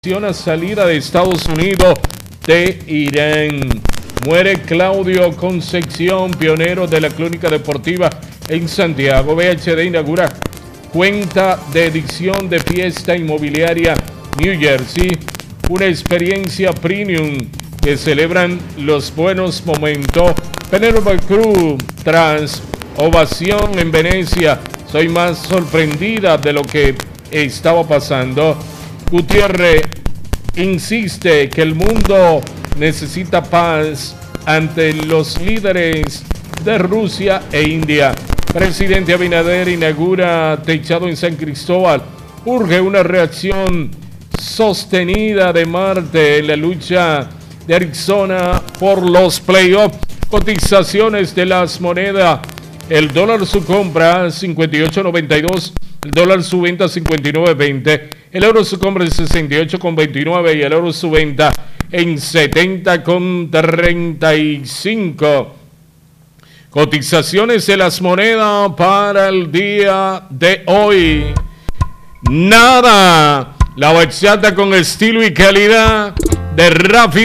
Salida de Estados Unidos de Irán. Muere Claudio Concepción, pionero de la clínica deportiva en Santiago. VHD inaugura cuenta de edición de fiesta inmobiliaria New Jersey. Una experiencia premium que celebran los buenos momentos. Penélope Cruz tras ovación en Venecia. Soy más sorprendida de lo que estaba pasando. Gutiérrez insiste que el mundo necesita paz ante los líderes de Rusia e India. Presidente Abinader inaugura techado en San Cristóbal. Urge una reacción sostenida de Marte en la lucha de Arizona por los playoffs. Cotizaciones de las monedas. El dólar su compra 58.92, el dólar su venta 59.20, el euro su compra en 68.29 y el euro su venta en 70.35. Cotizaciones de las monedas para el día de hoy. Nada. La bachata con estilo y calidad de Rafi